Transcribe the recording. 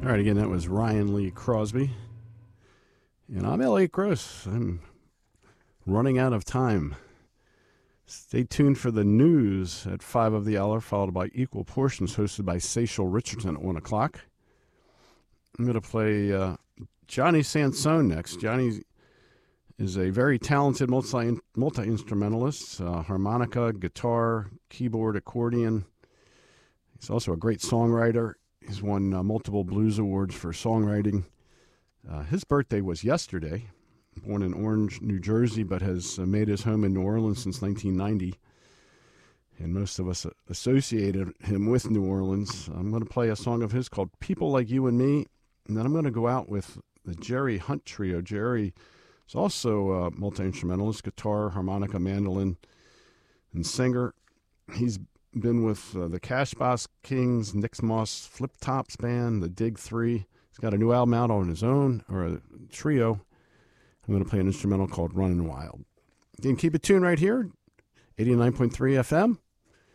All right, again, that was Ryan Lee Crosby. And I'm Elliot Gross. I'm running out of time. Stay tuned for the news at 5 of the hour, followed by Equal Portions, hosted by Seychelle Richardson at 1 o'clock. I'm going to play Johnny Sansone next. Johnny is a very talented multi-instrumentalist, harmonica, guitar, keyboard, accordion. He's also a great songwriter. He's won multiple blues awards for songwriting. His birthday was yesterday. Born in Orange, New Jersey, but has made his home in New Orleans since 1990. And most of us associated him with New Orleans. I'm going to play a song of his called People Like You and Me. And then I'm going to go out with the Jerry Hunt Trio. Jerry is also a multi-instrumentalist, guitar, harmonica, mandolin, and singer. He's been with the Cash Box Kings, Nick Moss Flip Tops Band, the Dig 3. He's got a new album out on his own, or a trio. I'm going to play an instrumental called Runnin' Wild. You can keep it tuned right here, 89.3 FM,